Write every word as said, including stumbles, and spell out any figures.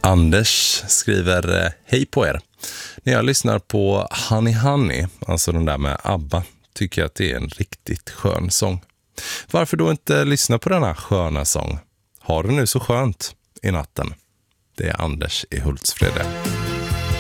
Anders skriver eh, hej på er. När jag lyssnar på Honey Honey, alltså den där med ABBA, tycker jag att det är en riktigt skön sång. Varför då inte lyssna på denna sköna sång? Har du nu så skönt i natten? Det är Anders i Hultsfred.